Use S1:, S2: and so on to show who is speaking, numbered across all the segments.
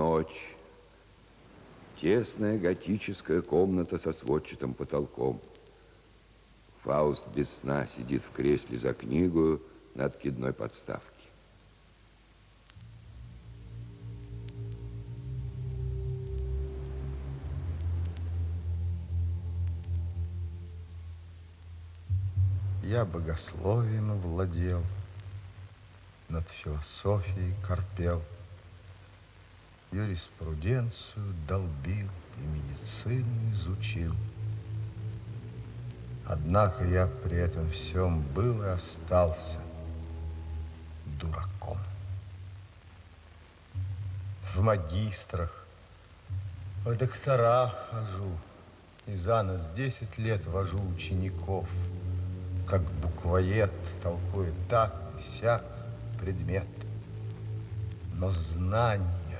S1: Ночь. Тесная готическая комната со сводчатым потолком. Фауст без сна сидит в кресле за книгу на откидной подставке.
S2: Я богословием владел, над философией корпел, юриспруденцию долбил и медицину изучил. Однако я при этом всем был и остался дураком. В магистрах, в докторах хожу, и за нос 10 лет вожу учеников, как буквоед толкует так и сяк предмет. Но знания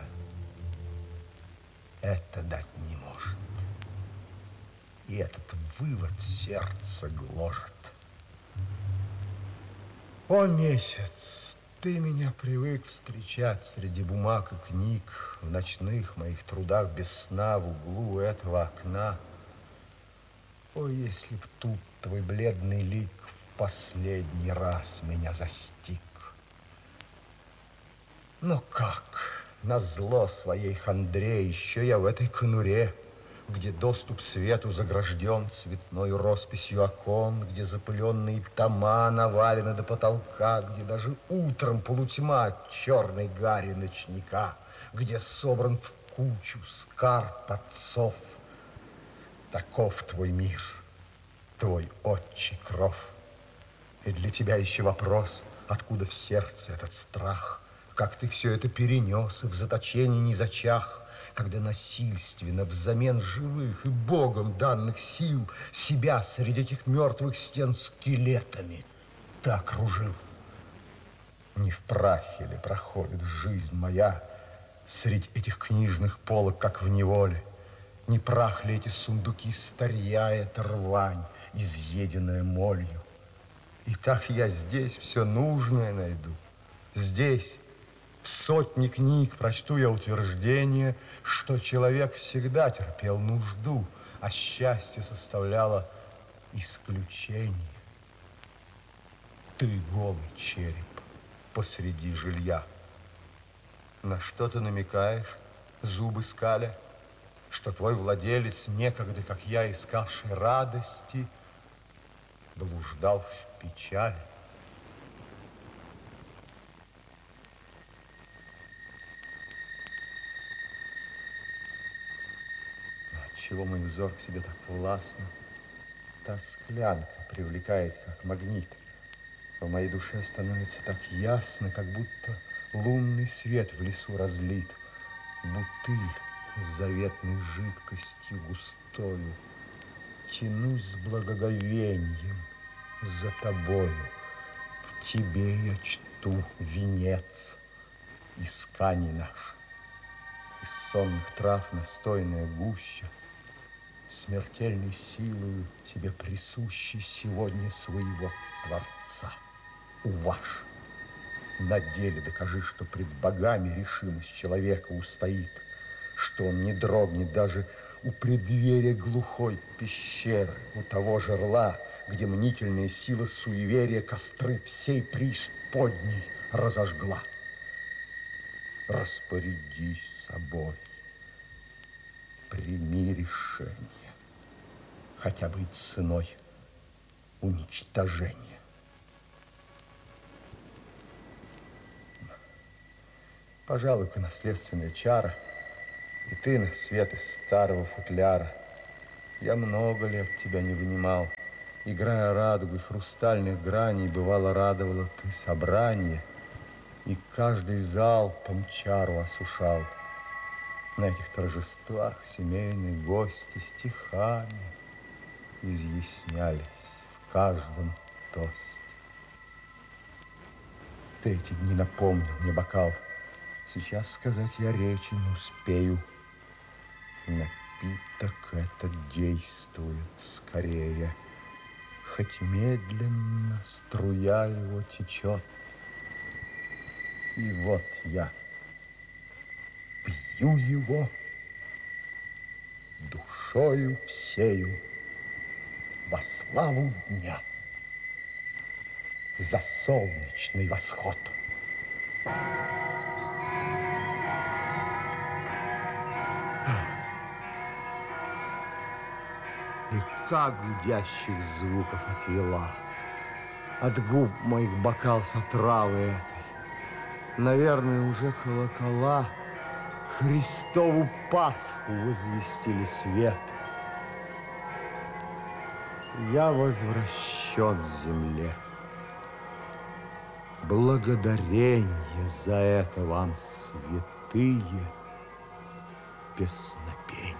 S2: это дать не может. И этот вывод сердце гложет. О, месяц, ты меня привык встречать среди бумаг и книг, в ночных моих трудах без сна в углу этого окна. О, если б тут твой бледный лик в последний раз меня застиг. Но как, назло своей хандре, еще я в этой конуре, где доступ свету загражден цветной росписью окон, где запыленные тома навалены до потолка, где даже утром полутьма от черной гари ночника, где собран в кучу скарб отцов. Таков твой мир, твой отчий кров. И для тебя еще вопрос, откуда в сердце этот страх, как ты все это перенес и в заточении не зачах, когда насильственно взамен живых и Богом данных сил себя среди этих мертвых стен скелетами ты окружил. Не в прахе ли проходит жизнь моя среди этих книжных полок, как в неволе? Не прах ли эти сундуки старья, эта рвань, изъеденная молью? И так я здесь все нужное найду. Здесь в сотни книг прочту я утверждение, что человек всегда терпел нужду, а счастье составляло исключение. Ты голый череп посреди жилья. На что ты намекаешь, зубы скаля? Что твой владелец, некогда, как я, искавший радости, блуждал в печали. Отчего мой взор к себе так властно? Та склянка привлекает, как магнит. В моей душе становится так ясно, как будто лунный свет в лесу разлит. Бутыль с заветной жидкостью густою. Тянусь с благоговением за тобою. В тебе я чту венец, исканий наш. Из сонных трав настойная гуща, смертельной силою тебе присущи сегодня своего Творца. Уваж, на деле докажи, что пред богами решимость человека устоит, что он не дрогнет даже у преддверия глухой пещеры, у того жерла, где мнительная сила суеверия костры всей преисподней разожгла. Распорядись собой, прими решение, хотя бы и ценой уничтожения. Пожалуй-ка наследственная чара, и ты на свет из старого футляра. Я много лет тебя не вынимал, играя радугой хрустальных граней, бывало радовало ты собрание, и каждый залпом чару осушал. На этих торжествах семейные гости стихами изъяснялись в каждом тосте. Ты эти дни напомнил мне, бокал. Сейчас сказать я речи не успею. Напиток этот действует скорее, хоть медленно струя его течет. И вот я пью. пью его душою всею во славу дня за солнечный восход. Река гудящих звуков отвела от губ моих бокал с отравой этой. Наверное, уже колокола Христову Пасху возвестили свет. Я возвращен земле. Благодаренье за это вам, святые песнопения.